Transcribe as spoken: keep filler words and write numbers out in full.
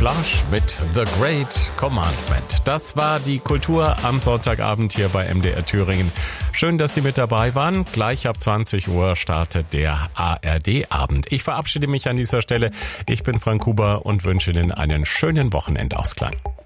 Flash mit The Great Commandment. Das war die Kultur am Sonntagabend hier bei M D R Thüringen. Schön, dass Sie mit dabei waren. Gleich ab zwanzig Uhr startet der A R D-Abend. Ich verabschiede mich an dieser Stelle. Ich bin Frank Huber und wünsche Ihnen einen schönen Wochenendausklang.